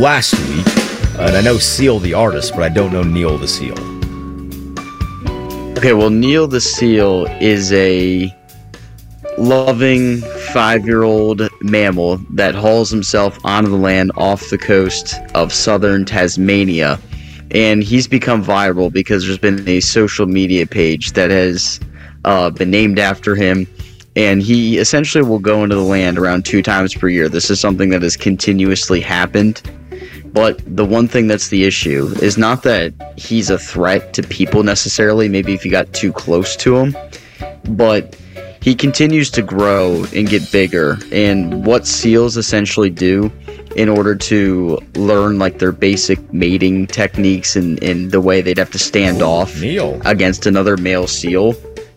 last week, and I know Seal the artist, but I don't know Neil the Seal. Okay, well, Neil the Seal is a loving 5-year-old mammal that hauls himself onto the land off the coast of southern Tasmania. And he's become viral because there's been a social media page that has been named after him. And he essentially will go into the land around 2 times per year. This is something that has continuously happened. But the one thing that's the issue is not that he's a threat to people necessarily, maybe if you got too close to him, but he continues to grow and get bigger. And what seals essentially do in order to learn like their basic mating techniques and the way they'd have to stand off against another male seal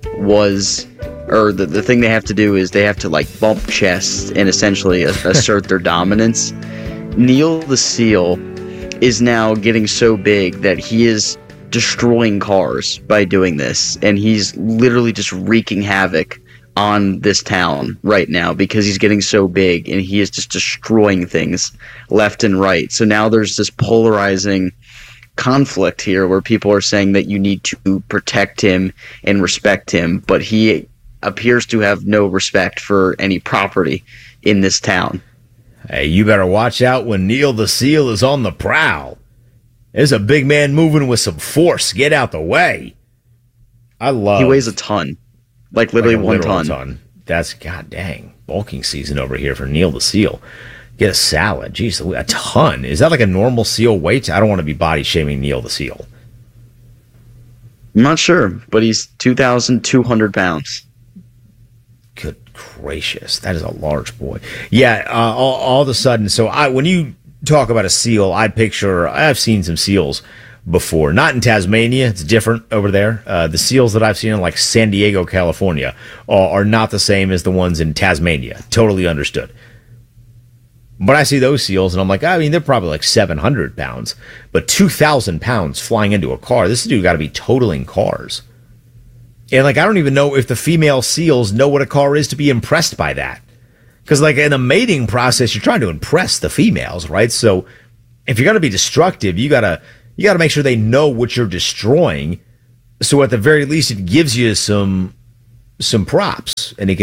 the thing they have to do is they have to like bump chests and essentially assert their dominance. Neil the Seal is now getting so big that he is destroying cars by doing this, and he's literally just wreaking havoc on this town right now because he's getting so big and he is just destroying things left and right. So now there's this polarizing conflict here where people are saying that you need to protect him and respect him, but he appears to have no respect for any property in this town. Hey, you better watch out when Neil the Seal is on the prowl. There's a big man moving with some force. Get out the way. He weighs a ton. Like literally like 1 ton. That's god dang. Bulking season over here for Neil the Seal. Get a salad. Jeez, a ton. Is that like a normal seal weight? I don't want to be body shaming Neil the Seal. I'm not sure, but he's 2,200 pounds. Good gracious, that is a large boy. Yeah, all of a sudden, so when you talk about a seal, I've seen some seals before. Not in Tasmania, it's different over there. The seals that I've seen in like San Diego, California are not the same as the ones in Tasmania. Totally understood. But I see those seals and I'm like, I mean, they're probably like 700 pounds, but 2,000 pounds flying into a car. This dude got to be totaling cars. And, like, I don't even know if the female seals know what a car is to be impressed by that. Because, like, in a mating process, you're trying to impress the females, right? So if you're going to be destructive, you gotta make sure they know what you're destroying. So at the very least, it gives you some props. And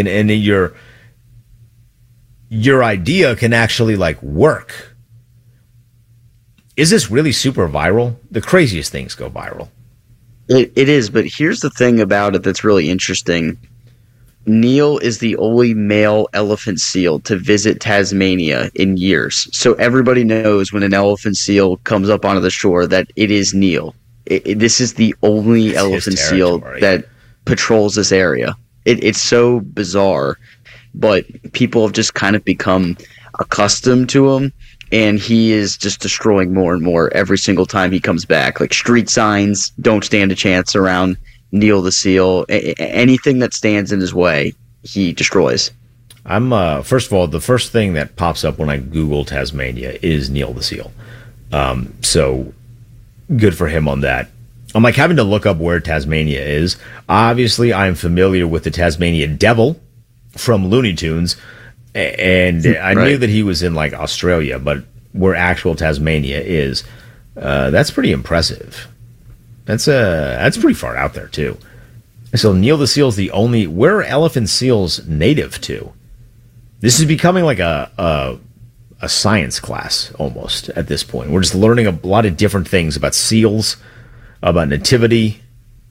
your idea can actually, like, work. Is this really super viral? The craziest things go viral. It is, but here's the thing about it that's really interesting. Neil is the only male elephant seal to visit Tasmania in years. So everybody knows when an elephant seal comes up onto the shore that it is Neil. This is the only elephant seal that patrols this area. It's so bizarre, but people have just kind of become accustomed to him. And he is just destroying more and more every single time he comes back. Like street signs don't stand a chance around Neil the Seal. Anything that stands in his way, he destroys. First of all, the first thing that pops up when I Google Tasmania is Neil the Seal. So good for him on that. I'm like having to look up where Tasmania is. Obviously, I'm familiar with the Tasmanian Devil from Looney Tunes. And I knew that he was in like Australia, but where actual Tasmania is, that's pretty impressive. That's pretty far out there too. So Neil the Seal is the only. Where are elephant seals native to? This is becoming like a science class almost at this point. We're just learning a lot of different things about seals, about nativity.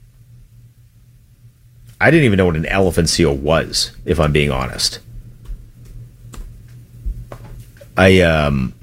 I didn't even know what an elephant seal was, if I'm being honest. Why am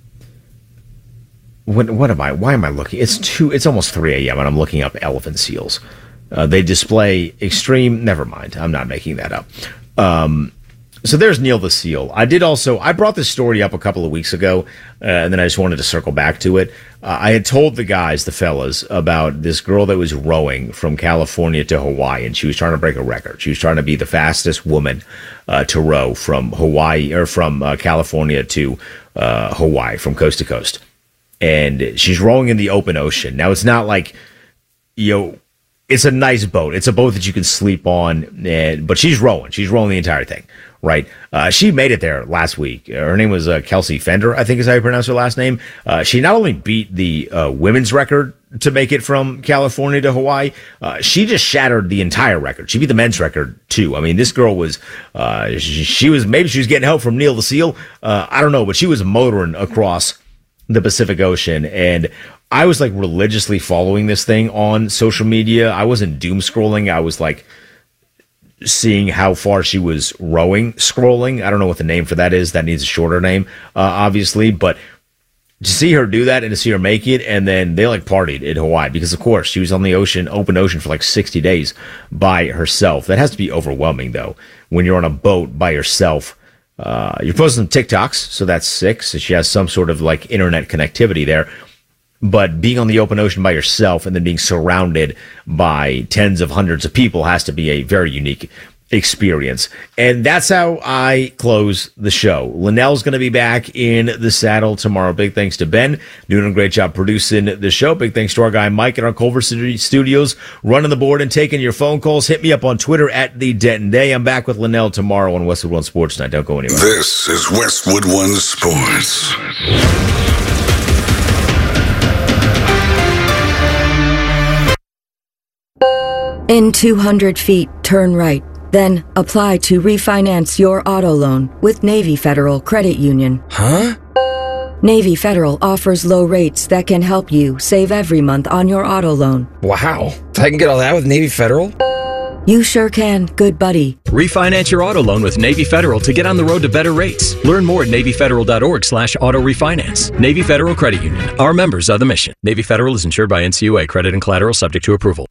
I looking? It's almost 3 a.m. and I'm looking up elephant seals. They display extreme, never mind, I'm not making that up. So there's Neil the Seal. I brought this story up a couple of weeks ago, and then I just wanted to circle back to it. I had told the fellas, about this girl that was rowing from California to Hawaii, and she was trying to break a record. She was trying to be the fastest woman to row from Hawaii, or from California to Hawaii, from coast to coast. And she's rowing in the open ocean. Now, it's not like, it's a nice boat. It's a boat that you can sleep on, but she's rowing. She's rowing the entire thing, right? She made it there last week. Her name was Kelsey Fender, I think is how you pronounce her last name. She not only beat the women's record to make it from California to Hawaii, she just shattered the entire record. She beat the men's record too. I mean, this girl was, she was getting help from Neil the Seal. I don't know, but she was motoring across the Pacific Ocean, and I was like religiously following this thing on social media. I wasn't doom scrolling. I was like seeing how far she was rowing, scrolling. I don't know what the name for that is. That needs a shorter name, obviously, but to see her do that and to see her make it, and then they like partied in Hawaii because, of course, she was on the open ocean for like 60 days by herself. That has to be overwhelming, though, when you're on a boat by yourself. You're posting TikToks, so that's sick. So she has some sort of like internet connectivity there. But being on the open ocean by yourself and then being surrounded by tens of hundreds of people has to be a very unique experience. And that's how I close the show. Linnell's going to be back in the saddle tomorrow. Big thanks to Ben, doing a great job producing the show. Big thanks to our guy Mike in our Culver City studios, running the board and taking your phone calls. Hit me up on Twitter at the Denton Day. I'm back with Linnell tomorrow on Westwood One Sports Night. Don't go anywhere. This is Westwood One Sports. In 200 feet, turn right. Then apply to refinance your auto loan with Navy Federal Credit Union. Huh? Navy Federal offers low rates that can help you save every month on your auto loan. Wow. I can get all that with Navy Federal? You sure can, good buddy. Refinance your auto loan with Navy Federal to get on the road to better rates. Learn more at NavyFederal.org/auto refinance. Navy Federal Credit Union. Our members are the mission. Navy Federal is insured by NCUA. Credit and collateral subject to approval.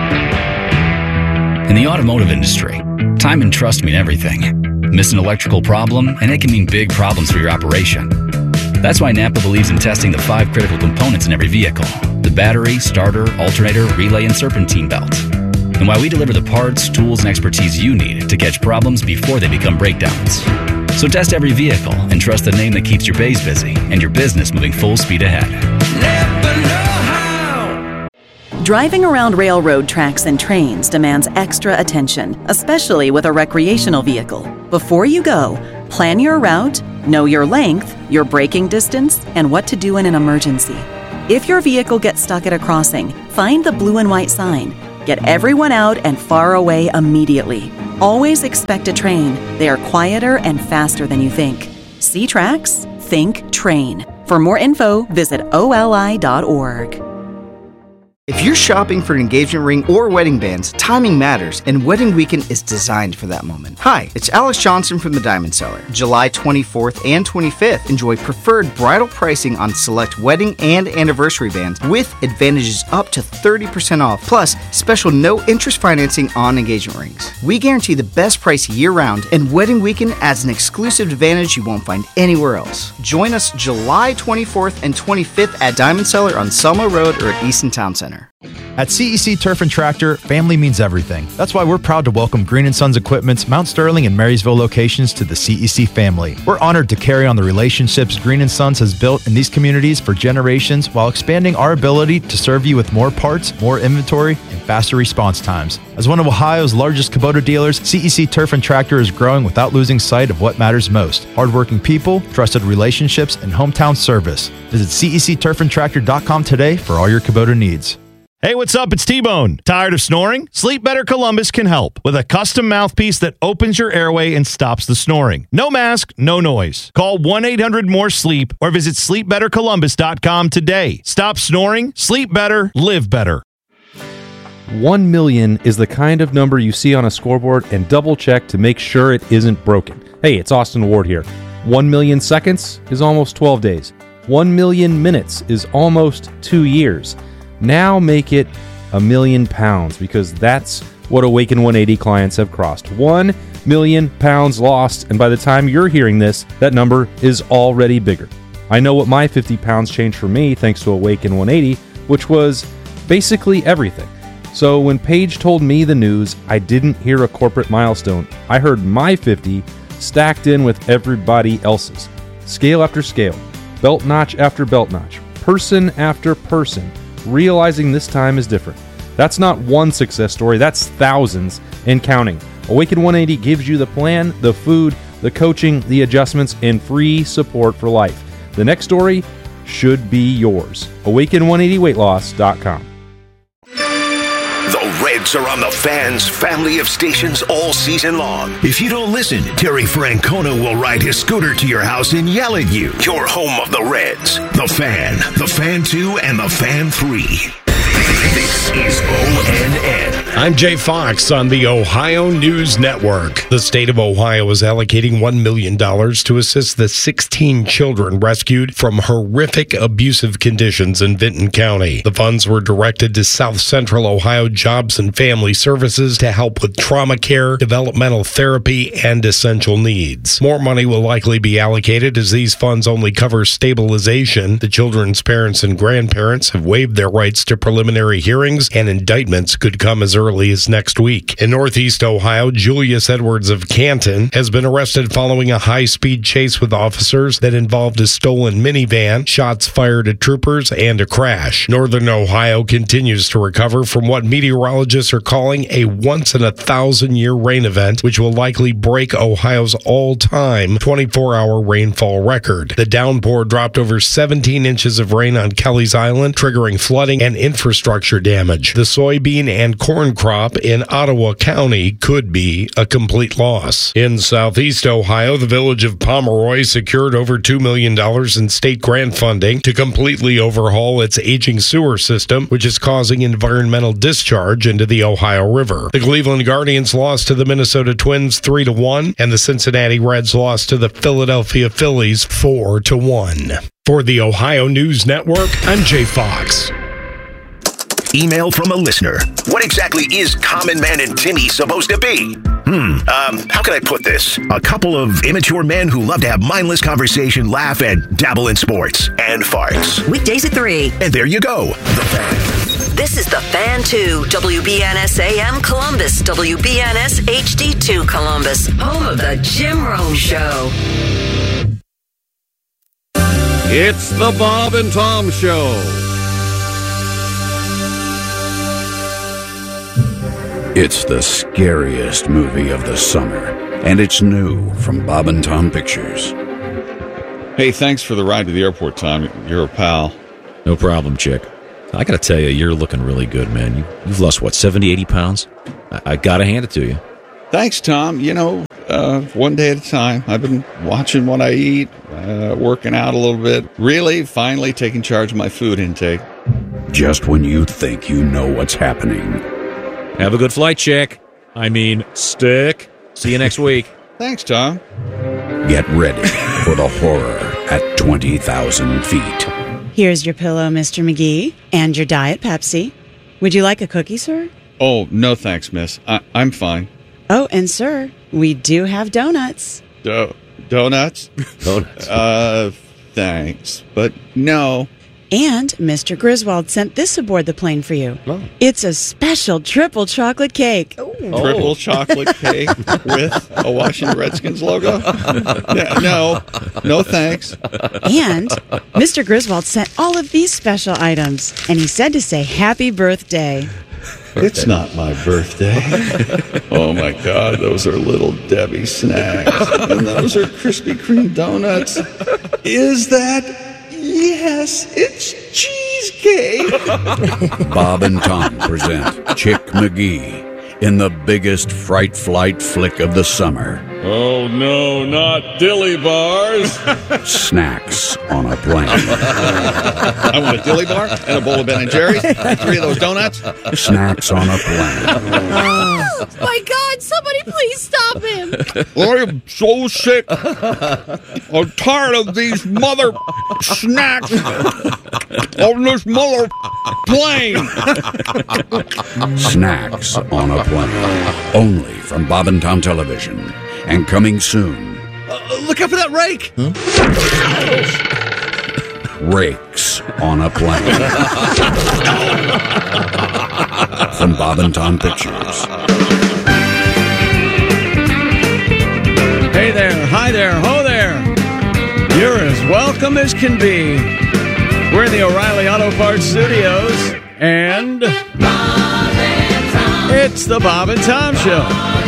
In the automotive industry, time and trust mean everything. Miss an electrical problem, and it can mean big problems for your operation. That's why Napa believes in testing the 5 critical components in every vehicle: the battery, starter, alternator, relay, and serpentine belt. And why we deliver the parts, tools, and expertise you need to catch problems before they become breakdowns. So test every vehicle and trust the name that keeps your bays busy and your business moving full speed ahead. Napa know-how. Driving around railroad tracks and trains demands extra attention, especially with a recreational vehicle. Before you go, plan your route, know your length, your braking distance, and what to do in an emergency. If your vehicle gets stuck at a crossing, find the blue and white sign. Get everyone out and far away immediately. Always expect a train. They are quieter and faster than you think. See tracks? Think train. For more info, visit oli.org. If you're shopping for an engagement ring or wedding bands, timing matters, and Wedding Weekend is designed for that moment. Hi, it's Alex Johnson from the Diamond Cellar. July 24th and 25th, enjoy preferred bridal pricing on select wedding and anniversary bands with advantages up to 30% off, plus special no-interest financing on engagement rings. We guarantee the best price year-round, and Wedding Weekend adds an exclusive advantage you won't find anywhere else. Join us July 24th and 25th at Diamond Cellar on Selma Road or at Easton Town Center. At CEC Turf and Tractor, family means everything. That's why we're proud to welcome Green & Sons Equipment's Mount Sterling and Marysville locations to the CEC family. We're honored to carry on the relationships Green & Sons has built in these communities for generations while expanding our ability to serve you with more parts, more inventory, and faster response times. As one of Ohio's largest Kubota dealers, CEC Turf and Tractor is growing without losing sight of what matters most: hardworking people, trusted relationships, and hometown service. Visit CECTurfandTractor.com today for all your Kubota needs. Hey, what's up? It's T-Bone. Tired of snoring? Sleep Better Columbus can help with a custom mouthpiece that opens your airway and stops the snoring. No mask, no noise. Call 1-800-MORE-SLEEP or visit sleepbettercolumbus.com today. Stop snoring, sleep better, live better. 1 million is the kind of number you see on a scoreboard and double check to make sure it isn't broken. Hey, it's Austin Ward here. 1 million seconds is almost 12 days. 1 million minutes is almost 2 years. Now make it £1 million, because that's what Awaken 180 clients have crossed. 1 million pounds lost, and by the time you're hearing this, that number is already bigger. I know what my 50 pounds changed for me thanks to Awaken 180, which was basically everything. So when Paige told me the news, I didn't hear a corporate milestone. I heard my 50 stacked in with everybody else's. Scale after scale, belt notch after belt notch, person after person, realizing this time is different. That's not one success story, that's thousands and counting. Awaken 180 gives you the plan, the food, the coaching, the adjustments, and free support for life. The next story should be yours. Awaken180weightloss.com. The Reds are on the Fan's family of stations all season long. If you don't listen, Terry Francona will ride his scooter to your house and yell at you. Your home of the Reds. The Fan, the Fan 2, and the Fan 3. This is ONN. I'm Jay Fox on the Ohio News Network. The state of Ohio is allocating $1 million to assist the 16 children rescued from horrific abusive conditions in Vinton County. The funds were directed to South Central Ohio Jobs and Family Services to help with trauma care, developmental therapy, and essential needs. More money will likely be allocated as these funds only cover stabilization. The children's parents and grandparents have waived their rights to preliminary hearings, and indictments could come as early as next week. In Northeast Ohio, Julius Edwards of Canton has been arrested following a high-speed chase with officers that involved a stolen minivan, shots fired at troopers, and a crash. Northern Ohio continues to recover from what meteorologists are calling a once-in-a-thousand-year rain event, which will likely break Ohio's all-time 24-hour rainfall record. The downpour dropped over 17 inches of rain on Kelly's Island, triggering flooding and infrastructure damage. The soybean and corn crop in Ottawa County could be a complete loss. In Southeast Ohio, the village of Pomeroy secured over $2 million in state grant funding to completely overhaul its aging sewer system, which is causing environmental discharge into the Ohio River. The Cleveland Guardians lost to the Minnesota Twins 3-1, and the Cincinnati Reds lost to the Philadelphia Phillies 4-1. For the Ohio News Network, I'm Jay Fox. Email from a listener. What exactly is Common Man and Timmy supposed to be? How can I put this? A couple of immature men who love to have mindless conversation, laugh, and dabble in sports and farts. Weekdays at 3. And there you go. The Fan. This is The Fan 2, WBNS AM Columbus, WBNS HD2 Columbus, home of the Jim Rome Show. It's the Bob and Tom Show. It's the scariest movie of the summer, and it's new from Bob and Tom Pictures. Hey, thanks for the ride to the airport, Tom. You're a pal. No problem, chick. I gotta tell you, you're looking really good, man. You've lost, what, 70, 80 pounds? I gotta hand it to you. Thanks, Tom. You know, one day at a time. I've been watching what I eat, working out a little bit, really finally taking charge of my food intake. Just when you think you know what's happening. Have a good flight, chick. I mean, stick. See you next week. Thanks, Tom. Get ready for the horror at 20,000 feet. Here's your pillow, Mr. McGee, and your Diet Pepsi. Would you like a cookie, sir? Oh, no thanks, miss. I'm fine. Oh, and sir, we do have donuts. Donuts? Donuts. Thanks, but no. And Mr. Griswold sent this aboard the plane for you. Oh. It's a special triple chocolate cake. Triple chocolate cake with a Washington Redskins logo? No thanks. And Mr. Griswold sent all of these special items, and he said to say happy birthday. It's not my birthday. Oh my God, those are Little Debbie snacks. And those are Krispy Kreme donuts. Is that... Yes, it's cheesecake. Bob and Tom present Chick McGee in the biggest fright flight flick of the summer. Oh no, not dilly bars. Snacks on a plane. I want a dilly bar and a bowl of Ben & Jerry's and 3 of those donuts. Snacks on a plane. Oh my God, somebody please stop him. I am so sick. I'm tired of these mother snacks on this mother plane. Snacks on a plane. Only from Bob and Tom Television. And coming soon. Look out for that rake! Huh? Rakes on a plane. From Bob and Tom Pictures. Hey there, hi there, ho there. You're as welcome as can be. We're in the O'Reilly Auto Parts Studios, and... It's the Bob and Tom Show.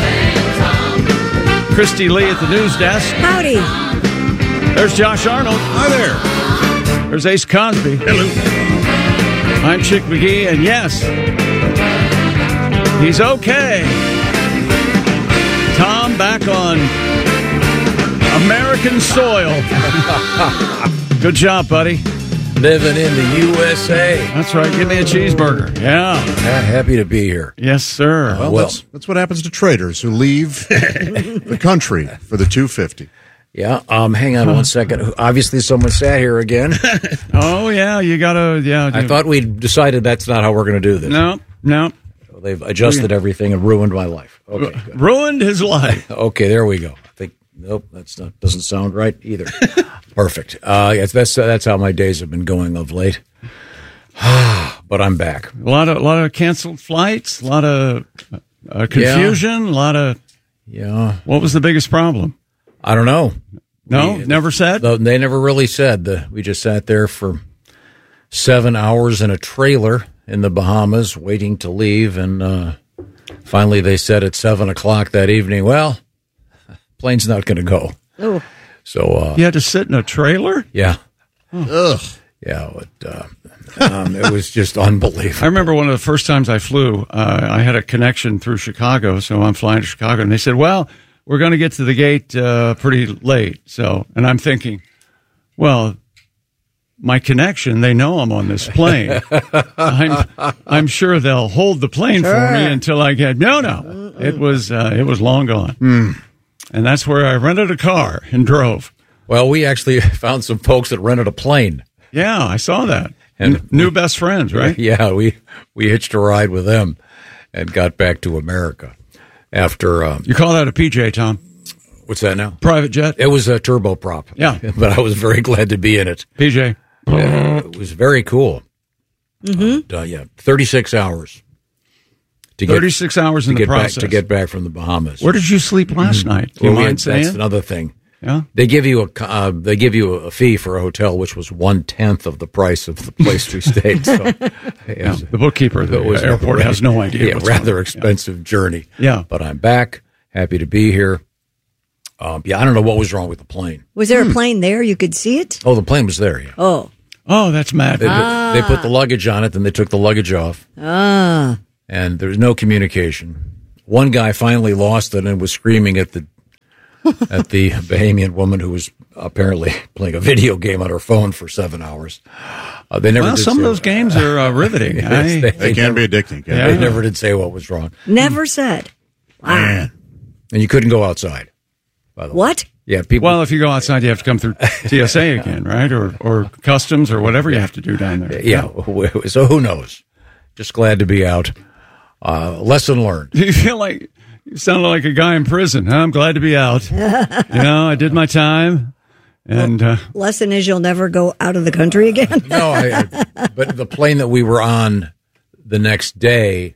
Christy Lee at the news desk. Howdy. There's Josh Arnold. Hi there. There's Ace Cosby. Hello. I'm Chick McGee, and yes, he's okay. Tom back on American soil. Good job, buddy. Living in the USA. That's right. Give me a cheeseburger. Yeah. Happy to be here. Yes, sir. Well, that's what happens to traders who leave the country for the $2.50. Yeah. Hang on one second. Obviously, someone sat here again. Oh, yeah. You got to, yeah. I thought we decided that's not how we're going to do this. No. So they've adjusted everything and ruined my life. Okay. Good. Ruined his life. Okay, there we go. I think, nope, doesn't sound right either. Perfect. Yes, that's how my days have been going of late. But I'm back. A lot of canceled flights, a lot of confusion, a lot of. Yeah. What was the biggest problem? I don't know. No, never said. They never really said. We just sat there for 7 hours in a trailer in the Bahamas waiting to leave, and finally they said at 7:00 that evening, well, plane's not going to go. Oh. So you had to sit in a trailer? Yeah. Ugh. Yeah, it was just unbelievable. I remember one of the first times I flew, I had a connection through Chicago, so I'm flying to Chicago, and they said, well, we're going to get to the gate pretty late. And I'm thinking, well, my connection, they know I'm on this plane. I'm sure they'll hold the plane for me until I get, no. It was long gone. And that's where I rented a car and drove. Well, we actually found some folks that rented a plane. Yeah, I saw that. And new best friends, right? Yeah, we hitched a ride with them and got back to America after. You call that a PJ, Tom? What's that now? Private jet? It was a turboprop. Yeah. But I was very glad to be in it. PJ. It was very cool. Mm-hmm. 36 hours. 36 hours in the process. To get back from the Bahamas. Where did you sleep last night? Do you mind saying? That's another thing. Yeah. They give you a fee for a hotel, which was 1/10 of the price of the place we stayed. So, yeah, the bookkeeper at the airport has no idea. Yeah, rather expensive journey. Yeah, but I'm back. Happy to be here. I don't know what was wrong with the plane. Was there a plane there? You could see it? Oh, the plane was there. Yeah. Oh, that's mad. They put the luggage on it, then they took the luggage off. And there's no communication. One guy finally lost it and was screaming at the Bahamian woman who was apparently playing a video game on her phone for 7 hours. They never. Well, some of those games are riveting. Yes, they can be addicting. They never did say what was wrong. Never said. Wow. Man. And you couldn't go outside. By the way. What? Yeah, people. Well, if you go outside, you have to come through TSA again, right? Or customs or whatever you have to do down there. Yeah. So who knows? Just glad to be out. Lesson learned. Do you feel like you sounded like a guy in prison? Huh? I'm glad to be out. I did my time. And lesson is you'll never go out of the country again. No, but the plane that we were on the next day,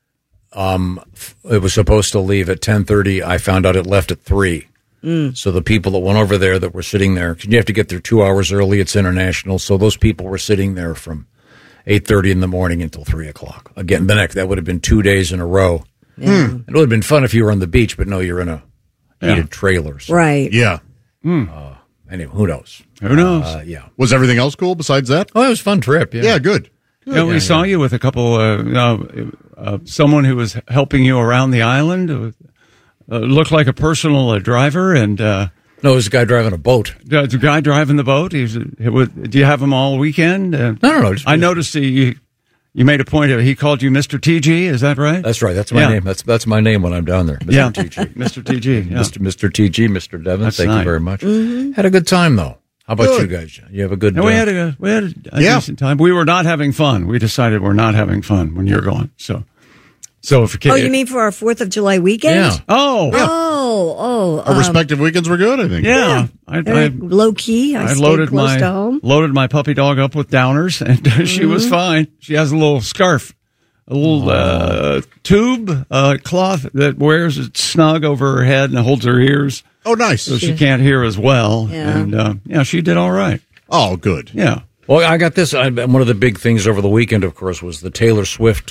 it was supposed to leave at 10:30. I found out it left at 3. So the people that went over there that were sitting there, you have to get there 2 hours early. It's international. So those people were sitting there from 8:30 in the morning until 3:00. Again, that would have been 2 days in a row. Yeah. It would have been fun if you were on the beach, but no, you're in a heated trailer. So. Right. Yeah. Anyway, who knows? Who knows? Yeah. Was everything else cool besides that? Oh, it was a fun trip. Yeah, good. Yeah, we saw you with a couple, someone who was helping you around the island. Looked like a personal driver, and no, it was a guy driving a boat. The guy driving the boat. Do you have him all weekend? No. I noticed you made a point of he called you Mr. TG. Is that right? That's right. That's my name. That's my name when I'm down there. Mr. TG. Mr. TG. Yeah. Mr. TG. Mr. Devin. That's Thank you very much. Mm-hmm. Had a good time though. How about you guys? You have a good. We had a decent time. We were not having fun. We decided we're not having fun when you're gone. So if you mean for our 4th of July weekend? Yeah. Our respective weekends were good, I think. Yeah. I low key. I stayed close to home. Loaded my puppy dog up with downers, and she was fine. She has a little scarf, a little tube cloth that wears it snug over her head and holds her ears. Oh, nice. So she can't hear as well. Yeah. And she did all right. Oh, good. Yeah. Well, I got this. One of the big things over the weekend, of course, was the Taylor Swift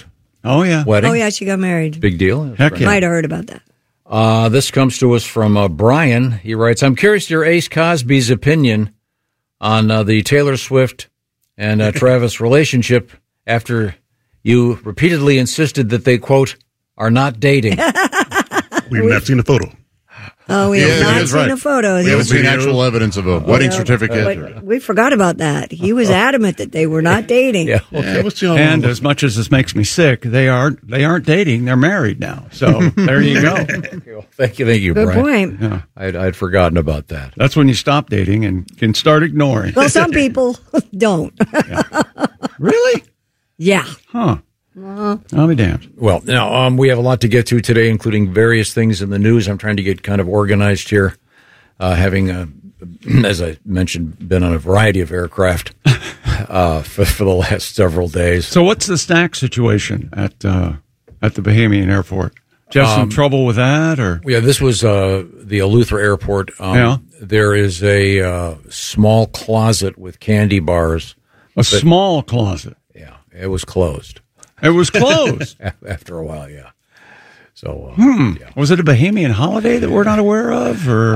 Oh, yeah. Wedding. Oh, yeah, she got married. Big deal. Heck yeah. Might have heard about that. This comes to us from Brian. He writes, I'm curious to hear Ace Cosby's opinion on the Taylor Swift and Travis relationship after you repeatedly insisted that they, quote, are not dating. We've not seen a photo. Oh, we have not seen a photo. We haven't seen actual evidence of a wedding certificate. We forgot about that. He was adamant that they were not dating. And as much as this makes me sick, they aren't dating. They're married now. So there you go. Thank you, Good Brian. point. Yeah. I'd forgotten about that. That's when you stop dating and can start ignoring. Well, some people don't. Really? Yeah. Huh. I'll be damned. Well, now we have a lot to get to today, including various things in the news. I'm trying to get kind of organized here, having, as I mentioned, been on a variety of aircraft for the last several days. So what's the snack situation at the Bahamian Airport? Do you have some trouble with that? Or Yeah, this was the Eleuthera Airport. Yeah. There is a small closet with candy bars. A small closet? Yeah, it was closed. It was closed? After a while, yeah. So, Was it a Bahamian holiday that we're not aware of? Or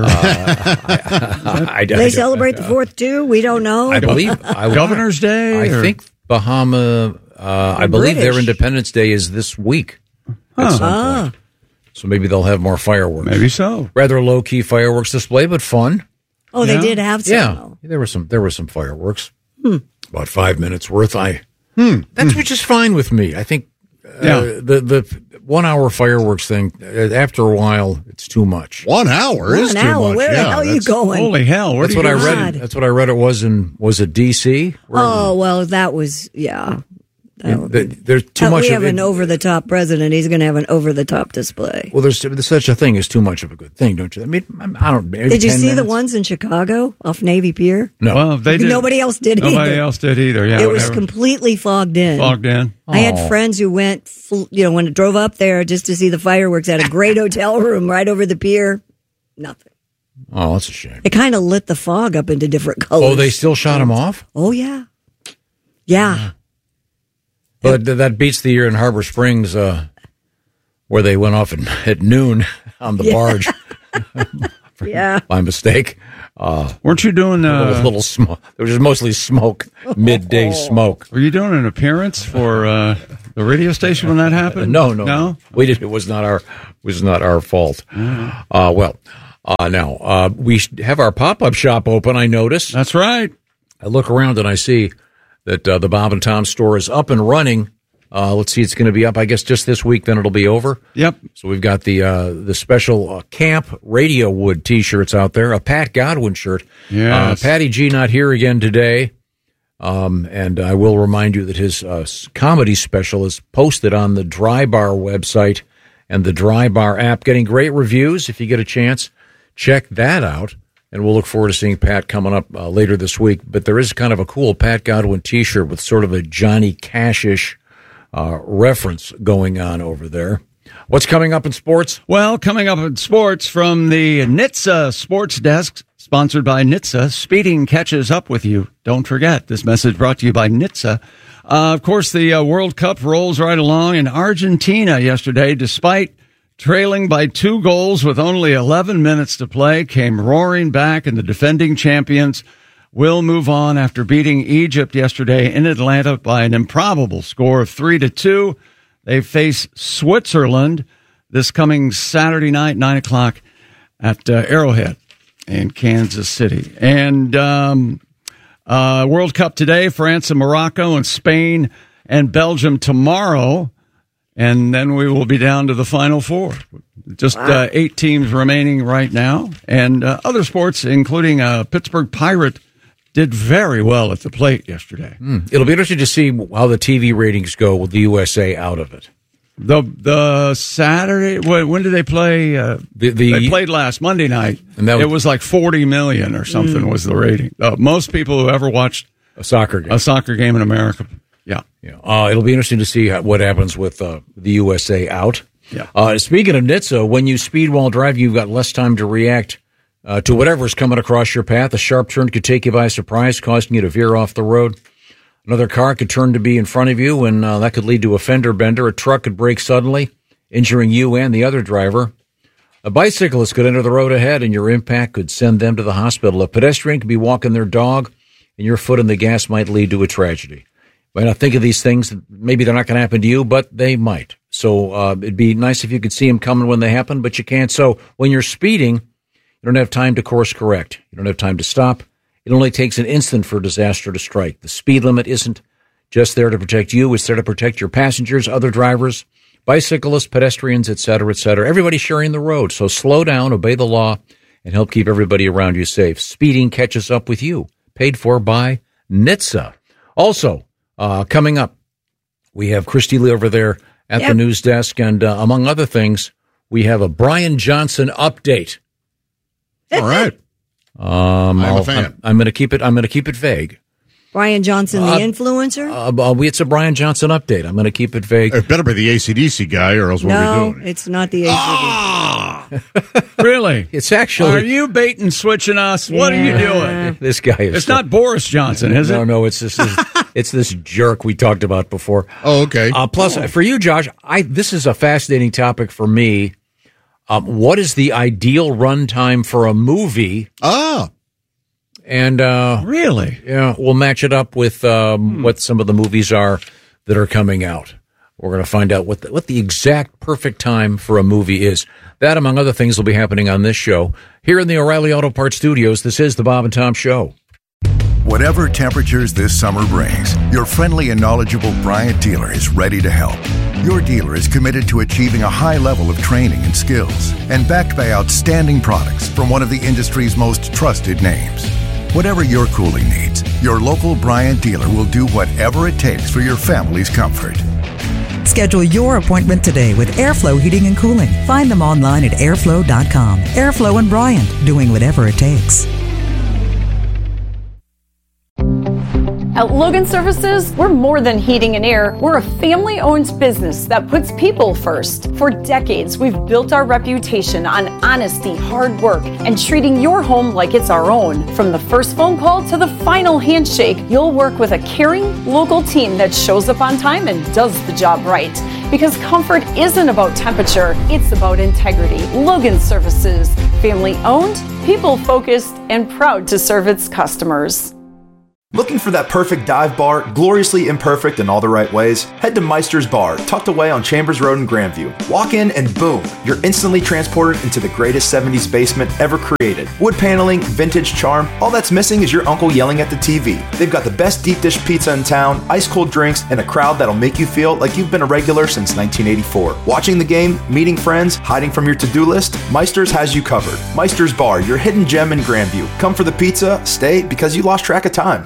They celebrate the 4th, too? We don't know. I believe Governor's Day? I think Bahama, I believe their British. Independence Day is this week at some point. So maybe they'll have more fireworks. Maybe so. Rather low-key fireworks display, but fun. Oh, they did have some. Yeah, there were some fireworks. About 5 minutes worth. That's which is fine with me. I think the 1 hour fireworks thing, after a while, it's too much. 1 hour is too much. Where the hell are you going? Holy hell! That's what I read. That's what I read. It was it D.C.? Oh, well, that was, There's too much. We have of an over-the-top president. He's going to have an over-the-top display. Well, there's such a thing as too much of a good thing, don't you? I mean, I don't. Did you see the ones in Chicago off Navy Pier? No. Well, they did. Nobody else did either. Nobody else did either. Yeah, it was completely fogged in. Fogged in. I had friends who went, when it drove up there just to see the fireworks at a great hotel room right over the pier. Nothing. Oh, that's a shame. It kind of lit the fog up into different colors. Oh, they still shot them off? Oh, yeah. Yeah. But that beats the year in Harbor Springs where they went off at noon on the barge. Yeah. By mistake. Weren't you doing a little smoke? It was just mostly smoke, midday smoke. Were you doing an appearance for the radio station when that happened? No. We did. It was not our fault. Now we have our pop-up shop open. I notice. That's right. I look around and I see that the Bob and Tom store is up and running. Let's see, it's going to be up, I guess, just this week. Then it'll be over. Yep. So we've got the special Camp Radio Wood T-shirts out there, a Pat Godwin shirt. Yes. Patty G not here again today. And I will remind you that his comedy special is posted on the Dry Bar website and the Dry Bar app, getting great reviews. If you get a chance, check that out. And we'll look forward to seeing Pat coming up later this week. But there is kind of a cool Pat Godwin T-shirt with sort of a Johnny Cash-ish reference going on over there. What's coming up in sports? Well, coming up in sports from the NHTSA Sports Desk, sponsored by NHTSA, speeding catches up with you. Don't forget, this message brought to you by NHTSA. Of course, the World Cup rolls right along in Argentina yesterday, despite trailing by 2 goals with only 11 minutes to play, came roaring back, and the defending champions will move on after beating Egypt yesterday in Atlanta by an improbable score of 3-2. They face Switzerland this coming Saturday night, 9 o'clock at Arrowhead in Kansas City. And World Cup today, France and Morocco, and Spain and Belgium tomorrow. And then we will be down to the Final Four. Just 8 teams remaining right now. And other sports, including Pittsburgh Pirate, did very well at the plate yesterday. It'll be interesting to see how the TV ratings go with the USA out of it. The Saturday, when did they play? They played last Monday night. And it was like 40 million or something was the rating. Most people who ever watched a soccer game in America. Yeah. It'll be interesting to see what happens with the USA out. Yeah. Speaking of NHTSA, when you speed while driving, you've got less time to react to whatever's coming across your path. A sharp turn could take you by surprise, causing you to veer off the road. Another car could turn to be in front of you, and that could lead to a fender bender. A truck could brake suddenly, injuring you and the other driver. A bicyclist could enter the road ahead, and your impact could send them to the hospital. A pedestrian could be walking their dog, and your foot in the gas might lead to a tragedy. You might not think of these things. Maybe they're not going to happen to you, but they might. So it'd be nice if you could see them coming when they happen, but you can't. So when you're speeding, you don't have time to course correct. You don't have time to stop. It only takes an instant for disaster to strike. The speed limit isn't just there to protect you. It's there to protect your passengers, other drivers, bicyclists, pedestrians, et cetera, et cetera. Everybody sharing the road. So slow down, obey the law, and help keep everybody around you safe. Speeding catches up with you. Paid for by NHTSA. Also, coming up, we have Christy Lee over there at the news desk, and among other things, we have a Brian Johnson update. All right. I'm a fan. I'm going to keep it vague. Brian Johnson, the influencer? It's a Brian Johnson update. I'm going to keep it vague. It better be the AC/DC guy, or else what are we doing? No, it's not the AC/DC. Really? It's actually. Are you bait and switching us? What are you doing? This guy is. It's not Boris Johnson, is it? No, it's this jerk we talked about before. Oh, okay. Plus, for you, Josh, this is a fascinating topic for me. What is the ideal runtime for a movie? And really, yeah, we'll match it up with what some of the movies are that are coming out. We're going to find out what the exact perfect time for a movie is. That, among other things, will be happening on this show here in the O'Reilly Auto Parts Studios. This is the Bob and Tom Show. Whatever temperatures this summer brings, your friendly and knowledgeable Bryant dealer is ready to help. Your dealer is committed to achieving a high level of training and skills, and backed by outstanding products from one of the industry's most trusted names. Whatever your cooling needs, your local Bryant dealer will do whatever it takes for your family's comfort. Schedule your appointment today with Airflow Heating and Cooling. Find them online at airflow.com. Airflow and Bryant, doing whatever it takes. At Logan Services, we're more than heating and air. We're a family-owned business that puts people first. For decades, we've built our reputation on honesty, hard work, and treating your home like it's our own. From the first phone call to the final handshake, you'll work with a caring, local team that shows up on time and does the job right. Because comfort isn't about temperature, it's about integrity. Logan Services, family-owned, people-focused, and proud to serve its customers. Looking for that perfect dive bar, gloriously imperfect in all the right ways? Head to Meister's Bar, tucked away on Chambers Road in Grandview. Walk in and boom, you're instantly transported into the greatest 70s basement ever created. Wood paneling, vintage charm, all that's missing is your uncle yelling at the TV. They've got the best deep dish pizza in town, ice cold drinks, and a crowd that'll make you feel like you've been a regular since 1984. Watching the game, meeting friends, hiding from your to-do list, Meister's has you covered. Meister's Bar, your hidden gem in Grandview. Come for the pizza, stay because you lost track of time.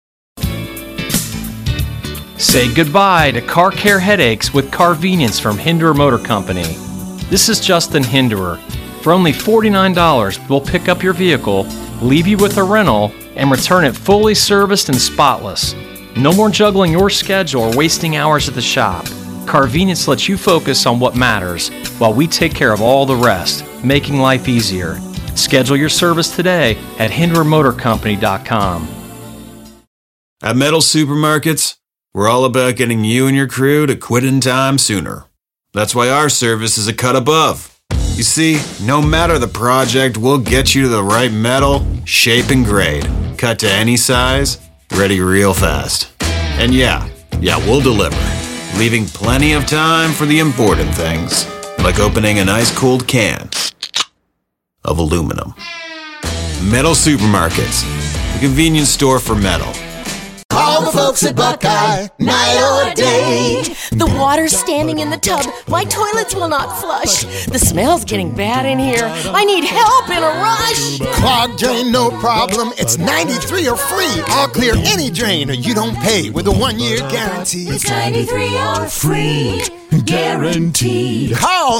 Say goodbye to car care headaches with Carvenience from Hinderer Motor Company. This is Justin Hinderer. For only $49, we'll pick up your vehicle, leave you with a rental, and return it fully serviced and spotless. No more juggling your schedule or wasting hours at the shop. Carvenience lets you focus on what matters, while we take care of all the rest, making life easier. Schedule your service today at HindererMotorCompany.com. At Metal Supermarkets, we're all about getting you and your crew to quit in time sooner. That's why our service is a cut above. You see, no matter the project, we'll get you to the right metal, shape, and grade. Cut to any size, ready real fast. And yeah, we'll deliver, leaving plenty of time for the important things, like opening an ice-cold can of aluminum. Metal Supermarkets, the convenience store for metal. Call the folks at Buckeye, night or day. The water's standing in the tub. My toilets will not flush. The smell's getting bad in here. I need help in a rush. Clogged drain, no problem. It's 93 or free. I'll clear any drain or you don't pay with a 1-year guarantee. It's 93 or free. Guaranteed. Call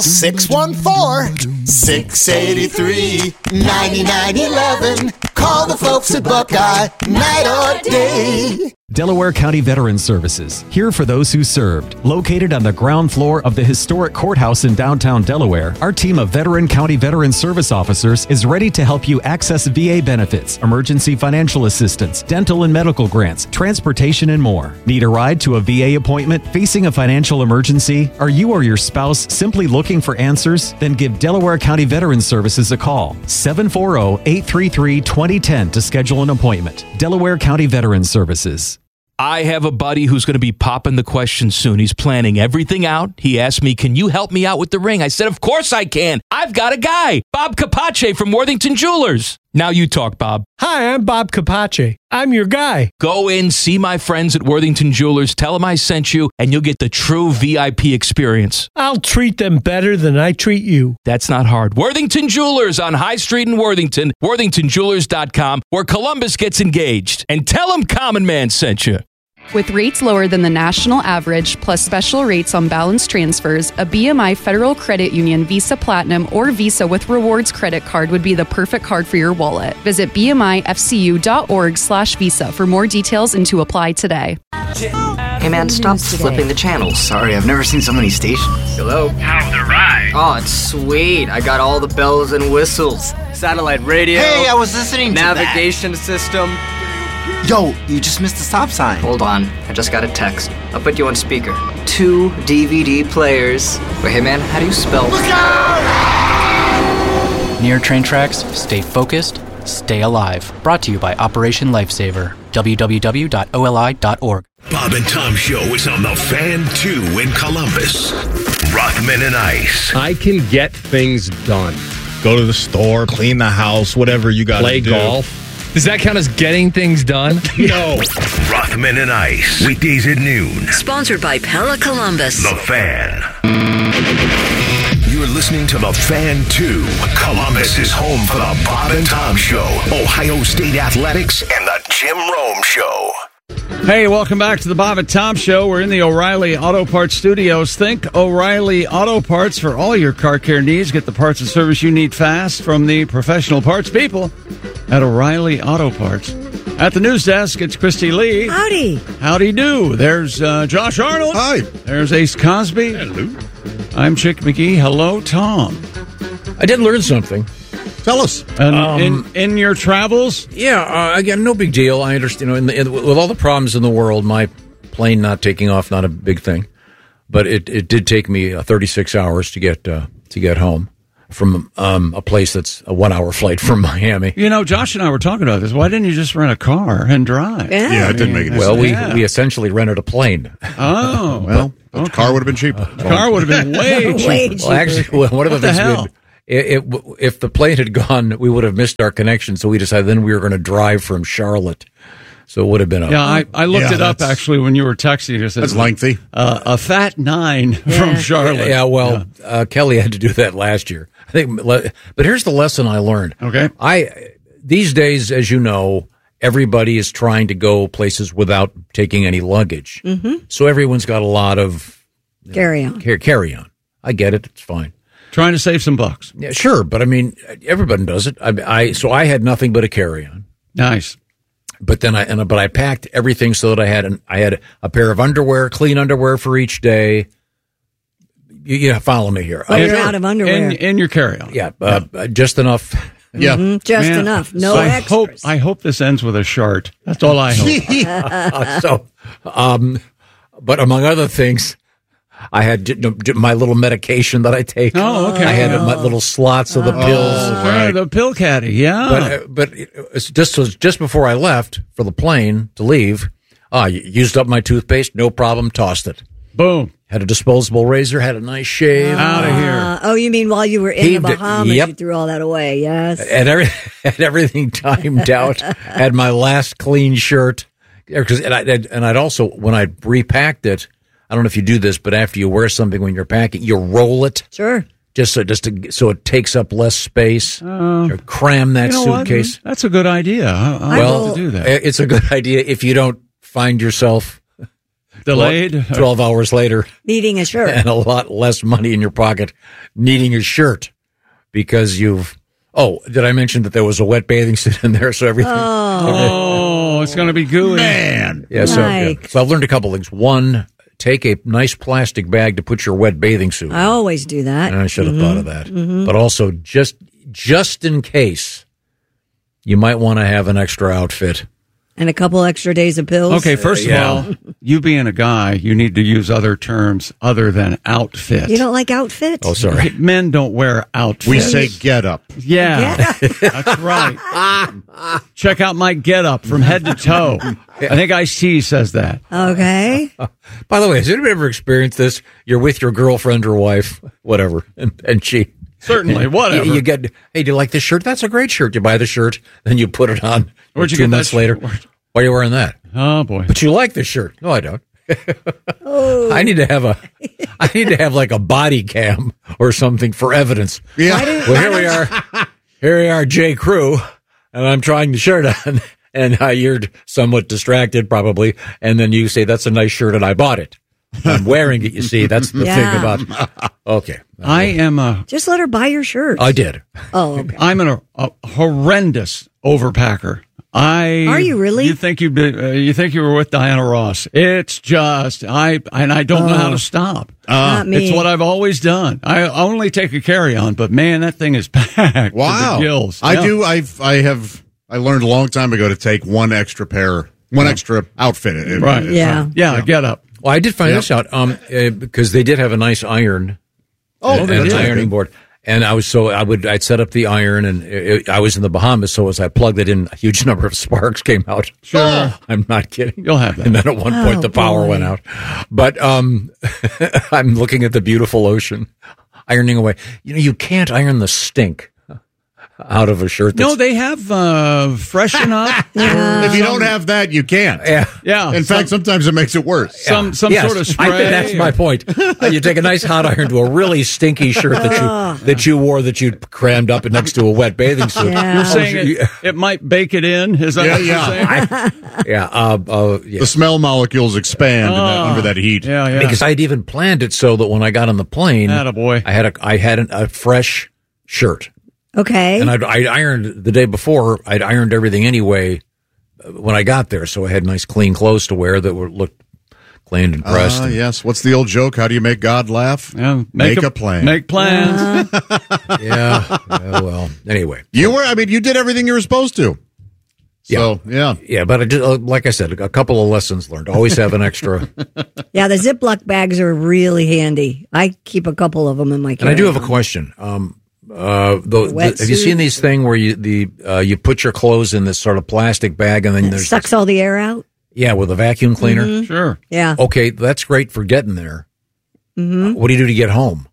614-683-9911. Call the folks at Buckeye, night or day. Delaware County Veterans Services, here for those who served. Located on the ground floor of the historic courthouse in downtown Delaware, our team of veteran county veteran service officers is ready to help you access VA benefits, emergency financial assistance, dental and medical grants, transportation, and more. Need a ride to a VA appointment? Facing a financial emergency? Are you or your spouse simply looking for answers? Then give Delaware County Veterans Services a call. 740-833-2010 to schedule an appointment. Delaware County Veterans Services. I have a buddy who's going to be popping the question soon. He's planning everything out. He asked me, can you help me out with the ring? I said, of course I can. I've got a guy, Bob Capace from Worthington Jewelers. Now you talk, Bob. Hi, I'm Bob Capace. I'm your guy. Go in, see my friends at Worthington Jewelers, tell them I sent you, and you'll get the true VIP experience. I'll treat them better than I treat you. That's not hard. Worthington Jewelers on High Street in Worthington, worthingtonjewelers.com, where Columbus gets engaged. And tell them Common Man sent you. With rates lower than the national average, plus special rates on balance transfers, a BMI Federal Credit Union Visa Platinum or Visa with Rewards credit card would be the perfect card for your wallet. Visit bmifcu.org/visa for more details and to apply today. Hey man, stop flipping the channels. Sorry, I've never seen so many stations. Hello? How's the ride? Oh, it's sweet. I got all the bells and whistles. Satellite radio. Hey, I was listening to navigation system. Yo, you just missed the stop sign. Hold on, I just got a text. I'll put you on speaker. 2 DVD players. Wait, hey man, how do you spell? Look out! Near train tracks, stay focused, stay alive. Brought to you by Operation Lifesaver. www.oli.org. Bob and Tom Show is on the Fan 2 in Columbus. Rothman and Ice. I can get things done. Go to the store, clean the house, whatever you got to do. Play golf. Does that count as getting things done? No. Rothman and Ice. Weekdays at noon. Sponsored by Pella Columbus. The Fan. You're listening to The Fan 2. Columbus is home for the Bob and Tom Show, Ohio State Athletics, and the Jim Rome Show. Hey, welcome back to the Bob and Tom Show. We're in the O'Reilly Auto Parts Studios. Think O'Reilly Auto Parts for all your car care needs. Get the parts and service you need fast from the professional parts people at O'Reilly Auto Parts. At the news desk, it's Christy Lee. Howdy. Howdy do. There's Josh Arnold. Hi. There's Ace Cosby. Hello. I'm Chick McGee. Hello, Tom. I did learn something. Tell us. In your travels? Yeah, again, no big deal. I understand. With all the problems in the world, my plane not taking off, not a big thing. But it did take me 36 hours to get home from a place that's a 1 hour flight from Miami. You know, Josh and I were talking about this. Why didn't you just rent a car and drive? Yeah, it didn't make any sense. Well, we essentially rented a plane. Oh. Well, the car would have been cheaper. The car would have been way cheaper. Well, actually, one of the things if the plane had gone, we would have missed our connection. So we decided then we were going to drive from Charlotte. So it would have been I looked it up actually when you were texting. It said, that's lengthy. A fat 9 from Charlotte. Yeah, well, Kelly had to do that last year. I think, but here's the lesson I learned. Okay. These days, as you know, everybody is trying to go places without taking any luggage. Mm-hmm. So everyone's got a lot of carry on. Carry on. I get it. It's fine. Trying to save some bucks. Yeah, sure. But I mean, everybody does it. So I had nothing but a carry on. Nice. But then I packed everything so that I had a pair of underwear, clean underwear for each day. You follow me here. You're out of underwear. In your carry-on. Yeah, just enough. Yeah, just enough. No extras. I hope this ends with a shirt. That's all I hope. But among other things, I had my little medication that I take. Oh, okay. I had my little slots of the pills. Right. The pill caddy, yeah. But it's just before I left for the plane to leave, used up my toothpaste, no problem, tossed it. Boom. Had a disposable razor, had a nice shave. Out of here. You mean while you were in the Bahamas, you threw all that away, yes. And everything timed out. Had my last clean shirt. And I'd also, when I repacked it, I don't know if you do this, but after you wear something when you're packing, you roll it. Sure. So it takes up less space. Or cram that suitcase. What? That's a good idea. I'll have to do that. It's a good idea if you don't find yourself delayed 12 hours later needing a shirt and a lot less money in your pocket needing a shirt because did I mention that there was a wet bathing suit in there? So everything. Oh, it's going to be gooey. Man. Yeah, so I've learned a couple things. One, take a nice plastic bag to put your wet bathing suit in. I always do that. And I should have thought of that. But also, just in case, you might want to have an extra outfit. And a couple extra days of pills. Okay, first of all, you being a guy, you need to use other terms other than outfit. You don't like outfit? Oh, sorry. Men don't wear outfits. We say get up. Yeah, that's right. Check out my get up from head to toe. I think Ice-T says that. Okay. By the way, has anybody ever experienced this? You're with your girlfriend or wife, whatever, and she... Certainly, whatever. You get, hey, do you like this shirt? That's a great shirt. You buy the shirt, then you put it on. Where'd you 2 get months that later? shirt? Why are you wearing that? Oh, boy. But you like this shirt. No, I don't. I need to have like a body cam or something for evidence. Yeah. Well, here we are. Here we are, J. Crew, and I'm trying the shirt on, and you're somewhat distracted probably, and then you say, that's a nice shirt, and I bought it. I'm wearing it, you see. That's the thing about... Okay. I am Just let her buy your shirt. I did. Oh, okay. I'm a horrendous overpacker. Are you really? You think you were with Diana Ross? It's just I don't know how to stop. Not me. It's what I've always done. I only take a carry-on, but man, that thing is packed. Wow. To the gills. I Yeah. do. I learned a long time ago to take one extra outfit. Right. Yeah. Yeah. Get up. Well, I did find this out because they did have a nice iron. They an did. ironing board. And I'd set up the iron, and I was in the Bahamas, so as I plugged it in, a huge number of sparks came out. Sure. I'm not kidding. You'll have that. And then at one point, the power went out. But I'm looking at the beautiful ocean, ironing away. You can't iron the stink out of a shirt. No, they have freshen up. If you don't have that, you can't. Yeah. In fact, sometimes it makes it worse. Some sort of spray. That's my point. You take a nice hot iron to a really stinky shirt that you wore that you crammed up next to a wet bathing suit. Yeah. You're saying it might bake it in? Is that what you're saying? The smell molecules expand under that heat. Yeah. Because I'd even planned it so that when I got on the plane, Attaboy. I had a fresh shirt. Okay. And I'd ironed the day before. I'd ironed everything anyway when I got there, so I had nice, clean clothes to wear that looked cleaned and pressed. Yes. What's the old joke? How do you make God laugh? Yeah, make a plan. Make plans. Yeah. Well, anyway. You did everything you were supposed to. So, Yeah, but I did, like I said, a couple of lessons learned. Always have an extra. Yeah, the Ziploc bags are really handy. I keep a couple of them in my And I do have a carry-on. question. Have you seen these thing where you put your clothes in this sort of plastic bag and then It there's sucks all the air out? yeah, with a vacuum cleaner? Mhm. Sure. Yeah. Okay, that's great for getting there. Mm-hmm. What do you do to get home?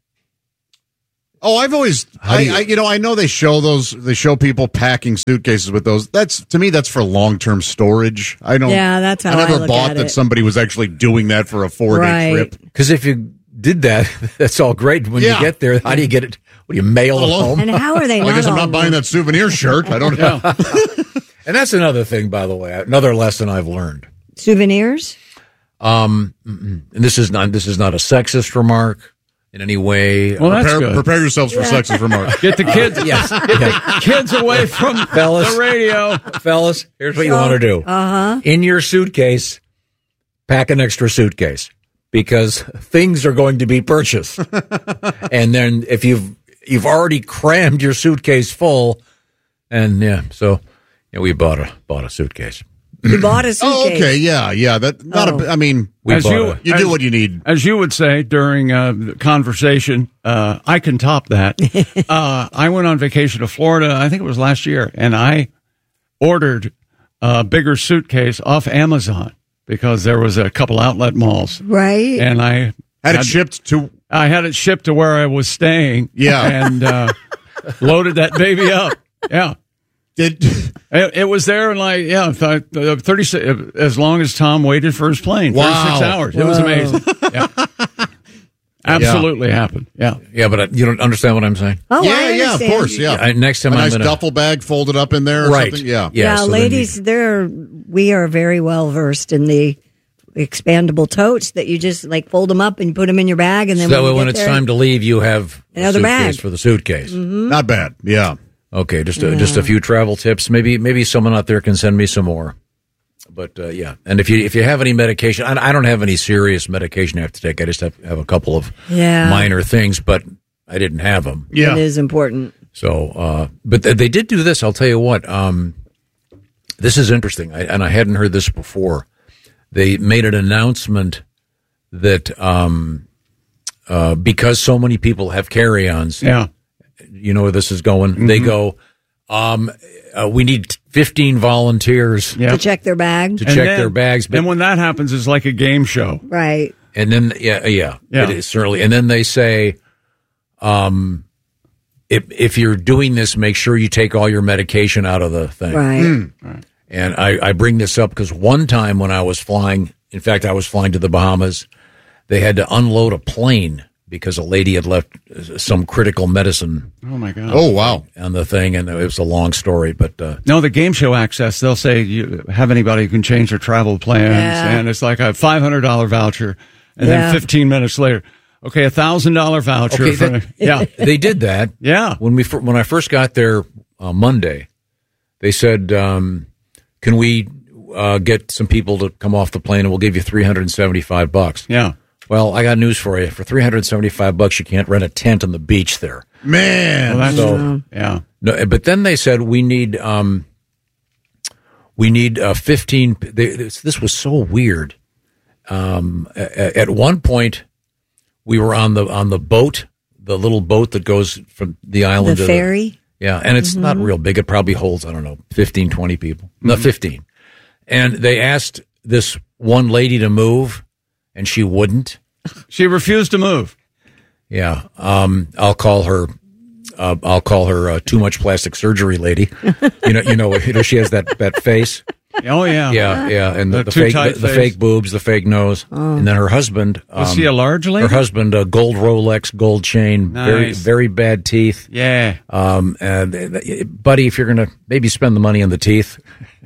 Oh, I've always, I know they show people packing suitcases with those. To me, that's for long-term storage. Yeah, that's how I never look bought at that it. somebody was actually doing that for a 4-day trip. Because if you did that, that's all great. When you get there, how do you get it? What do you mail it home? And how are they Well, I guess I'm all not buying that souvenir shirt. I don't know. And that's another thing, by the way, another lesson I've learned. Souvenirs? And this is not a sexist remark in any way. Well, that's good. Prepare yourselves for sexist remarks. Get the kids. Yes. Get the kids away from the radio. Fellas, here's what you want to do. Uh-huh. In your suitcase, pack an extra suitcase because things are going to be purchased. And then if you've already crammed your suitcase full, and we bought a suitcase. You bought a suitcase. Oh, okay, yeah. You do what you need. As you would say during the conversation, I can top that. I went on vacation to Florida, I think it was last year, and I ordered a bigger suitcase off Amazon because there was a couple outlet malls. Right. I And I had it shipped to where I was staying. Yeah. And loaded that baby up. Yeah. It was there in 36, as long as Tom waited for his plane. 36 hours. It was amazing. Yeah. Absolutely happened. Yeah. Yeah, but you don't understand what I'm saying? Oh, I of understand. course, yeah. Next time a I'm nice gonna duffel bag folded up in there or Right. something. Yeah. Yeah, so ladies, we are very well versed in the expandable totes that you just fold them up and you put them in your bag, and then So when it's time to leave, you have Another a bag. suitcase for the suitcase. Mm-hmm. Not bad. Yeah. Okay, just a few travel tips. Maybe someone out there can send me some more. But yeah, and if you have any medication, I don't have any serious medication I have to take. I just have a couple of minor things, but I didn't have them. Yeah, it is important. So, but they did do this. I'll tell you what. This is interesting, and I hadn't heard this before. They made an announcement that because so many people have carry-ons, you know where this is going. Mm-hmm. They go, we need 15 volunteers to check their bag. Their bags. And when that happens, it's like a game show. Right. And then, it is certainly. And then they say, if you're doing this, make sure you take all your medication out of the thing. Right. Right. And I bring this up because one time when I was flying, in fact, I was flying to the Bahamas, they had to unload a plane because a lady had left some critical medicine. Oh, my God. Oh, wow. On the thing, and it was a long story. But no, the game show access, they'll say, you have anybody who can change their travel plans, and it's like a $500 voucher, and then 15 minutes later, okay, $1,000 voucher. Okay, they did that. Yeah. When I first got there Monday, they said, can we get some people to come off the plane and we'll give you $375? Yeah. Well, I got news for you. For $375, you can't rent a tent on the beach there. Man. Well, that's true. Yeah. No, but then they said we need 15. This was so weird. At one point, we were on the boat, the little boat that goes from the island the to ferry. And it's not real big. It probably holds, 15, 20 people. No, 15. And they asked this one lady to move, and she wouldn't. She refused to move. Yeah. I'll call her too much plastic surgery lady. You know, she has that face. Oh yeah. Yeah. And the fake boobs, the fake nose. And then her husband. Was she a large lady? Her husband, a gold Rolex, gold chain, very, very bad teeth. Yeah. And buddy, if you're going to maybe spend the money on the teeth.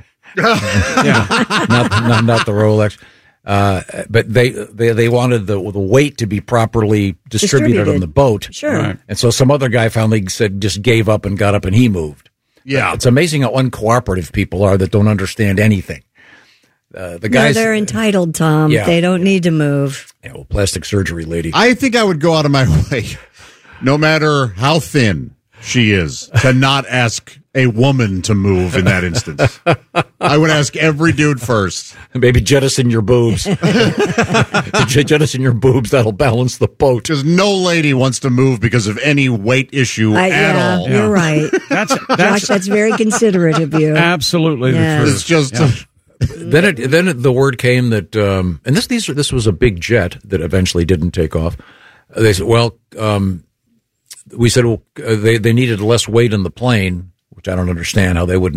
Not the Rolex. But they wanted the weight to be properly distributed on the boat. Sure. Right. And so some other guy finally just gave up and got up and he moved. Yeah. It's amazing how uncooperative people are that don't understand anything. The guys, they're entitled, Tom. Yeah. They don't need to move. Plastic surgery lady. I think I would go out of my way, no matter how thin she is, to not ask a woman to move in that instance. I would ask every dude first. Maybe jettison your boobs. Jettison your boobs. That'll balance the boat. Because no lady wants to move because of any weight issue at all. You're right. Josh, that's very considerate of you. Absolutely the truth. It's just... Then the word came that, and this was a big jet that eventually didn't take off. They said, we said, they needed less weight in the plane, which I don't understand how they wouldn't